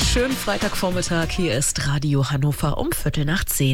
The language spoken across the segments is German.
Schönen Freitagvormittag, hier ist Radio Hannover um 9:15.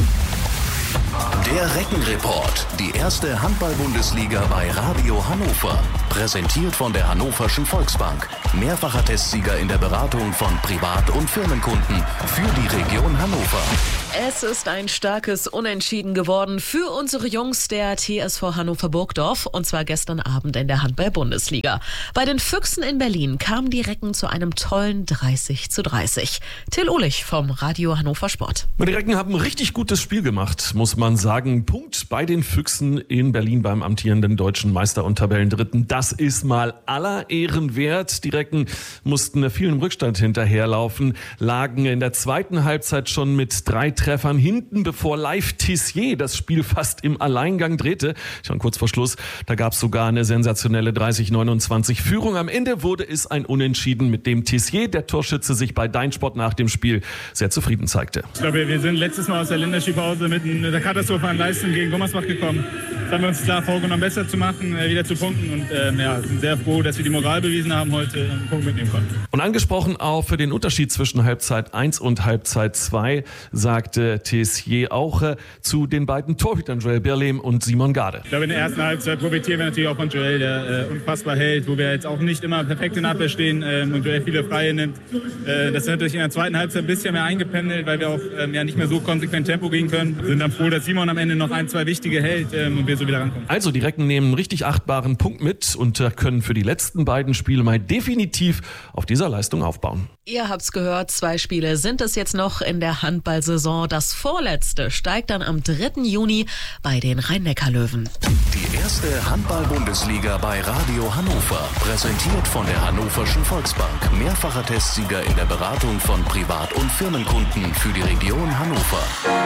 Der Reckenreport, die erste Handball-Bundesliga bei Radio Hannover. Präsentiert von der Hannoverschen Volksbank. Mehrfacher Testsieger in der Beratung von Privat- und Firmenkunden für die Region Hannover. Es ist ein starkes Unentschieden geworden für unsere Jungs der TSV Hannover Burgdorf, und zwar gestern Abend in der Handball-Bundesliga. Bei den Füchsen in Berlin kamen die Recken zu einem tollen 30:30. Till Uhlich vom Radio Hannover Sport. Die Recken haben ein richtig gutes Spiel gemacht, muss man sagen. Punkt bei den Füchsen in Berlin beim amtierenden deutschen Meister und Tabellendritten. Das ist mal aller Ehren wert. Die Recken mussten viel im Rückstand hinterherlaufen, lagen in der zweiten Halbzeit schon mit 3 Treffern hinten, bevor Live Tissier das Spiel fast im Alleingang drehte. Schon kurz vor Schluss, da gab es sogar eine sensationelle 30:29 Führung. Am Ende wurde es ein Unentschieden, mit dem Tissier, der Torschütze, sich bei Deinsport nach dem Spiel sehr zufrieden zeigte. Ich glaube, wir sind letztes Mal aus der Länderspielpause mit einer katastrophalen Leistung gegen Gummersbach gekommen. Das haben wir uns klar vorgenommen, besser zu machen, wieder zu punkten, und sind sehr froh, dass wir die Moral bewiesen haben, heute einen Punkt mitnehmen konnten. Und angesprochen auch für den Unterschied zwischen Halbzeit 1 und Halbzeit 2 sagte Tissier auch zu den beiden Torhütern Joel Birlehm und Simon Gade. Ich glaube, in der ersten Halbzeit profitieren wir natürlich auch von Joel, der unfassbar hält, wo wir jetzt auch nicht immer perfekt in Abwehr stehen und Joel viele Freie nimmt. Das ist natürlich in der zweiten Halbzeit ein bisschen mehr eingependelt, weil wir auch nicht mehr so konsequent Tempo gehen können. Wir sind dann froh, dass Simon am Ende noch 1, 2 wichtige hält und wir so wieder rankommen. Also die Recken nehmen einen richtig achtbaren Punkt mit und können für die letzten beiden Spiele mal definitiv auf dieser Leistung aufbauen. Ihr habt's gehört, 2 Spiele sind es jetzt noch in der Handballsaison. Das vorletzte steigt dann am 3. Juni bei den Rhein-Neckar-Löwen. Die erste Handball-Bundesliga bei Radio Hannover. Präsentiert von der Hannoverschen Volksbank. Mehrfacher Testsieger in der Beratung von Privat- und Firmenkunden für die Region Hannover.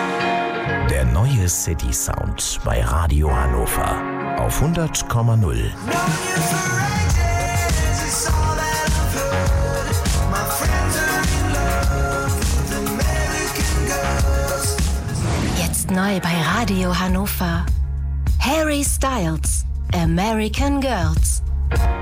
Der neue City Sound bei Radio Hannover auf 100,0. Jetzt neu bei Radio Hannover. Harry Styles, American Girls.